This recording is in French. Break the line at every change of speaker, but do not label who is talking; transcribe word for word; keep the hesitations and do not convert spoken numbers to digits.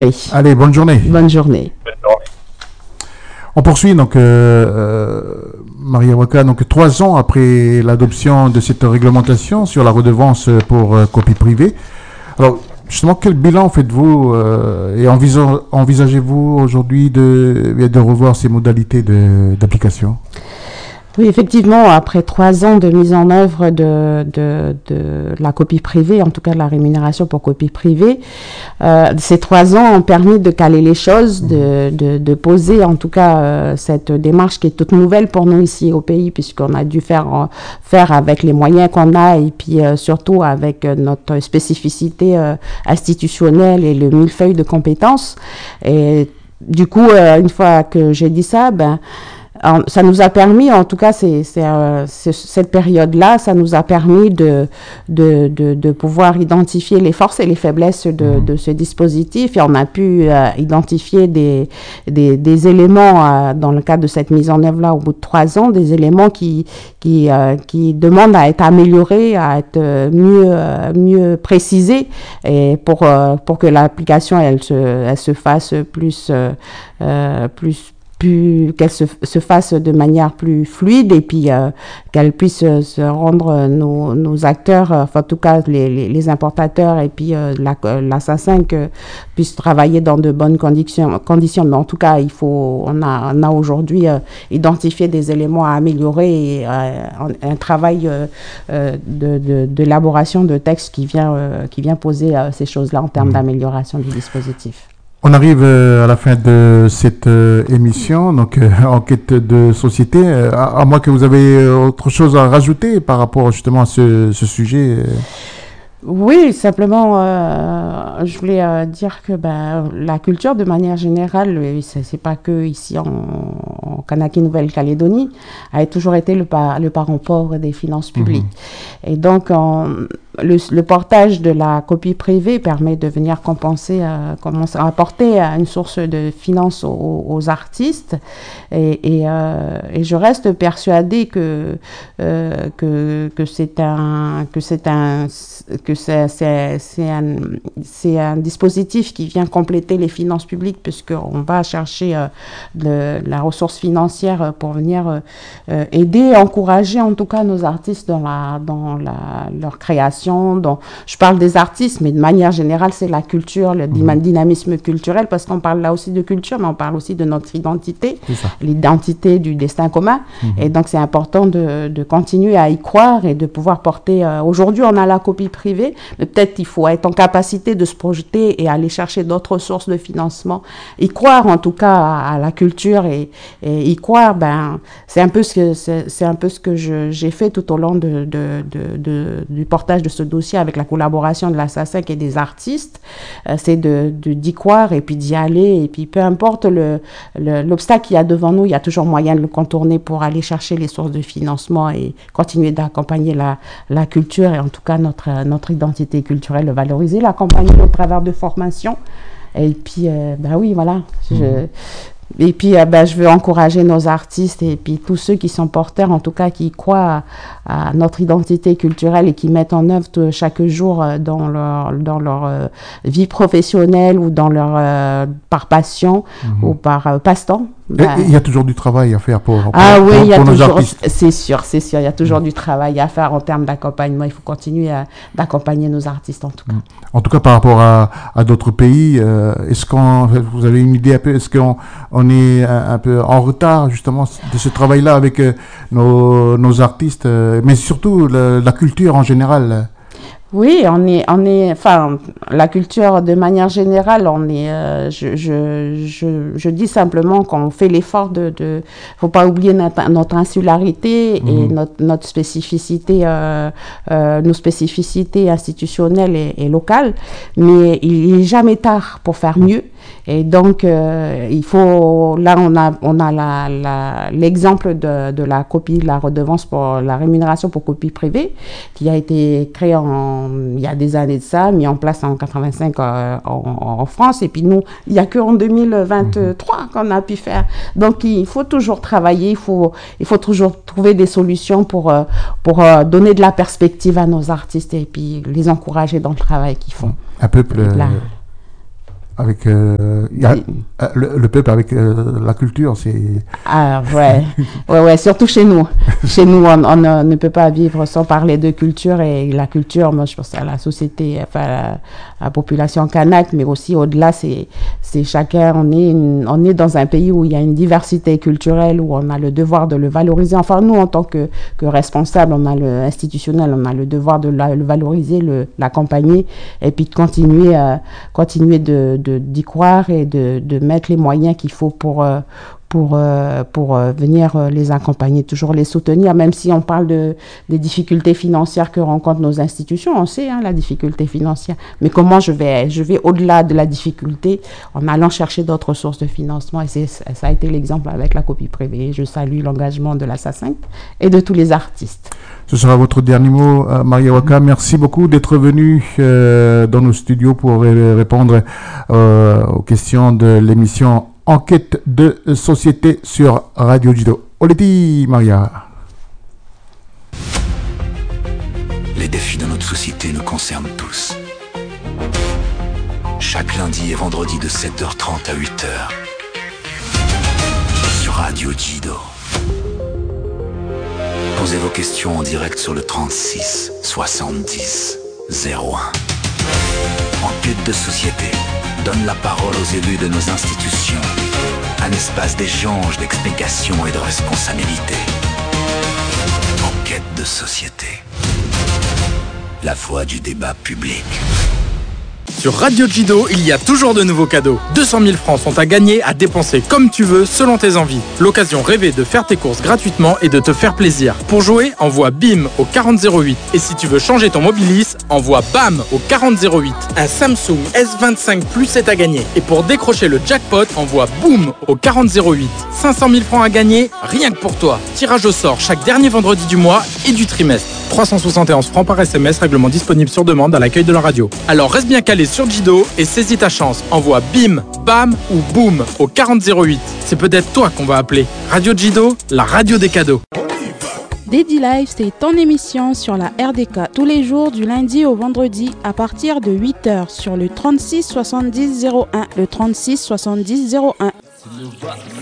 Oui.
Allez, bonne journée.
Bonne journée.
On poursuit donc, euh, euh, Maria Waka, donc trois ans après l'adoption de cette réglementation sur la redevance pour euh, copie privée. Alors, justement, quel bilan faites-vous euh, et envisa- envisagez-vous aujourd'hui de, de revoir ces modalités de, d'application?
Oui, effectivement, après trois ans de mise en œuvre de, de, de la copie privée, en tout cas de la rémunération pour copie privée, euh, ces trois ans ont permis de caler les choses, de, de, de poser en tout cas euh, cette démarche qui est toute nouvelle pour nous ici au pays, puisqu'on a dû faire, euh, faire avec les moyens qu'on a et puis euh, surtout avec euh, notre spécificité euh, institutionnelle et le millefeuille de compétences. Et du coup, euh, une fois que j'ai dit ça, ben, Alors, ça nous a permis, en tout cas, c'est, c'est, euh, c'est, cette période-là, ça nous a permis de, de, de, de pouvoir identifier les forces et les faiblesses de, de ce dispositif. Et on a pu euh, identifier des, des, des éléments, euh, dans le cadre de cette mise en œuvre-là, au bout de trois ans, des éléments qui, qui, euh, qui demandent à être améliorés, à être mieux, euh, mieux précisés, et pour, euh, pour que l'application, elle se, elle se fasse plus, euh, euh, plus, Plus, qu'elle se, se fasse de manière plus fluide et puis euh, qu'elle puisse euh, se rendre nos, nos acteurs, euh, enfin, en tout cas les, les, les importateurs et puis euh, la, la S A cinq euh, puissent travailler dans de bonnes conditions, conditions. Mais en tout cas, il faut, on a, on a aujourd'hui euh, identifié des éléments à améliorer et euh, un, un travail euh, euh, de, de, d'élaboration de texte qui vient, euh, qui vient poser euh, ces choses-là en termes mmh. d'amélioration du dispositif.
On arrive euh, à la fin de cette euh, émission, donc euh, enquête de société. Euh, à, à moins que vous avez autre chose à rajouter par rapport justement à ce, ce sujet. Euh.
Oui, simplement, euh, je voulais euh, dire que ben, la culture, de manière générale, c'est, c'est pas que ici en, en Kanaki Nouvelle-Calédonie, a toujours été le, par, le parent pauvre des finances publiques. Mmh. Et donc, en, le, le portage de la copie privée permet de venir compenser, euh, commencer à apporter une source de finances aux, aux artistes. Et, et, euh, et je reste persuadée que euh, que que c'est un que c'est un que c'est, c'est, c'est, un, c'est un dispositif qui vient compléter les finances publiques puisqu'on va chercher euh, de, de la ressource financière pour venir euh, aider, encourager en tout cas nos artistes dans, la, dans la, leur création. Dans, je parle des artistes, mais de manière générale, c'est la culture, le mmh. dynamisme culturel, parce qu'on parle là aussi de culture, mais on parle aussi de notre identité, l'identité du destin commun. Mmh. Et donc, c'est important de, de continuer à y croire et de pouvoir porter... Euh, aujourd'hui, on a la copie privée, mais peut-être il faut être en capacité de se projeter et aller chercher d'autres sources de financement. Y croire en tout cas à, à la culture et, et y croire, ben, c'est un peu ce que, c'est, c'est un peu ce que je, j'ai fait tout au long de, de, de, de, du portage de ce dossier avec la collaboration de la S A cinq et des artistes. Euh, c'est de, de, d'y croire et puis d'y aller. Et puis peu importe le, le, l'obstacle qu'il y a devant nous, il y a toujours moyen de le contourner pour aller chercher les sources de financement et continuer d'accompagner la, la culture et en tout cas notre, notre identité culturelle, le valoriser, l'accompagner au travers de formations. Et puis, euh, ben oui, voilà. Je, mmh. Et puis, euh, ben, je veux encourager nos artistes et puis tous ceux qui sont porteurs, en tout cas, qui croient à, à notre identité culturelle et qui mettent en œuvre tout, chaque jour euh, dans leur, dans leur euh, vie professionnelle ou dans leur, euh, par passion mmh. ou par euh, passe-temps.
Ben, il y a toujours du travail à faire pour, pour,
ah
pour,
oui,
pour,
il y a
pour nos
toujours,
artistes.
C'est sûr, c'est sûr. Il y a toujours mmh. du travail à faire en termes d'accompagnement. Il faut continuer à, d'accompagner nos artistes, en tout cas.
En tout cas, par rapport à, à d'autres pays, euh, est-ce qu'on, vous avez une idée un peu, est-ce qu'on on est un, un peu en retard, justement, de ce travail-là avec euh, nos, nos artistes, euh, mais surtout le, la culture en général?
Oui, on est, on est, enfin, la culture de manière générale, on est, euh, je, je, je, je dis simplement qu'on fait l'effort de, de, faut pas oublier notre, notre insularité mmh. et notre, notre spécificité, euh, euh, nos spécificités institutionnelles et, et locales, mais il est jamais tard pour faire mieux. Et donc, euh, il faut, là, on a, on a la, la, l'exemple de, de la copie, de la redevance pour la rémunération pour copie privée, qui a été créée en, il y a des années de ça, mis en place en quatre-vingt-cinq euh, en, en France. Et puis nous, il n'y a qu'en deux mille vingt-trois qu'on a pu faire. Donc, il faut toujours travailler, il faut, il faut toujours trouver des solutions pour, pour euh, donner de la perspective à nos artistes et puis les encourager dans le travail qu'ils font.
Un peuple... avec euh, y a, euh, le, le peuple avec euh, la culture, c'est...
Ah ouais, ouais, ouais, surtout chez nous. Chez nous, on, on ne, ne peut pas vivre sans parler de culture, et la culture, moi je pense à la société, enfin à la, à la population kanak, mais aussi au-delà, c'est, c'est chacun, on est, une, on est dans un pays où il y a une diversité culturelle, où on a le devoir de le valoriser. Enfin, nous, en tant que, que responsables, on a le institutionnel, on a le devoir de la, le valoriser, le, l'accompagner, et puis de continuer, euh, continuer de De, d'y croire et de, de mettre les moyens qu'il faut pour, euh, pour, euh, pour euh, venir euh, les accompagner, toujours les soutenir, même si on parle de, des difficultés financières que rencontrent nos institutions. On sait hein, la difficulté financière, mais comment je vais, je vais au-delà de la difficulté en allant chercher d'autres sources de financement, et c'est, ça a été l'exemple avec la copie privée. Je salue l'engagement de l'A S A cinq et de tous les artistes.
Ce sera votre dernier mot, Maria Waka. Merci beaucoup d'être venue euh, dans nos studios pour euh, répondre euh, aux questions de l'émission Enquête de société sur Radio Jido. Oleti, Maria.
Les défis de notre société nous concernent tous. Chaque lundi et vendredi de sept heures trente à huit heures sur Radio Jido. Posez vos questions en direct sur le trente-six soixante-dix zéro un. Enquête de société donne la parole aux élus de nos institutions. Un espace d'échange, d'explication et de responsabilité. Enquête de société. La voix du débat public.
Sur Radio Jido, il y a toujours de nouveaux cadeaux. deux cent mille francs sont à gagner, à dépenser comme tu veux, selon tes envies. L'occasion rêvée de faire tes courses gratuitement et de te faire plaisir. Pour jouer, envoie BIM au quarante zéro huit. Et si tu veux changer ton Mobilis, envoie BAM au quarante zéro huit. Un Samsung S vingt-cinq Plus est à gagner. Et pour décrocher le jackpot, envoie BOOM au quarante zéro huit. cinq cent mille francs à gagner, rien que pour toi. Tirage au sort chaque dernier vendredi du mois et du trimestre. trois cent soixante et onze francs par S M S, règlement disponible sur demande à l'accueil de la radio. Alors reste bien calé sur Jido et saisis ta chance. Envoie BIM, BAM ou BOOM au quarante zéro huit. C'est peut-être toi qu'on va appeler. Radio Jido, la radio des cadeaux.
Daddy Life, c'est ton émission sur la R D K tous les jours du lundi au vendredi à partir de huit heures sur le trente-six soixante-dix zéro un. Le trente-six soixante-dix zéro un.